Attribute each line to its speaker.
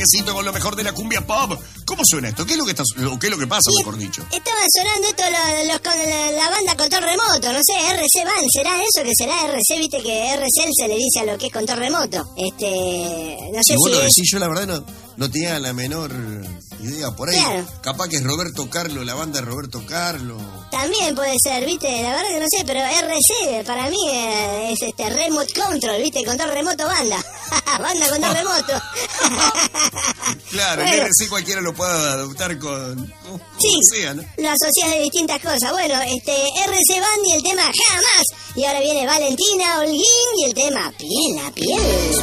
Speaker 1: Con lo mejor de la cumbia pop. ¿Cómo suena esto? ¿Qué es lo que pasa, mejor dicho?
Speaker 2: Estaba sonando esto la banda control remoto, no sé, RC Band, ¿será eso que será RC? Viste que RC se le dice a lo que es control remoto. No sé
Speaker 1: si vos
Speaker 2: si
Speaker 1: lo decís, yo la verdad no tenía la menor idea. Por ahí,
Speaker 2: claro.
Speaker 1: Capaz que es Roberto Carlo, la banda de Roberto Carlo.
Speaker 2: También puede ser, viste, la verdad que no sé, pero RC para mí es Remote Control, viste, control remoto banda. Banda control remoto.
Speaker 1: Claro, bueno. El RC cualquiera lo puede adoptar con
Speaker 2: sí,
Speaker 1: sea, ¿no?
Speaker 2: Lo asocias de distintas cosas. Bueno, RC Band y el tema Jamás. Y ahora viene Valentina Holguín y el tema Piel a Piel.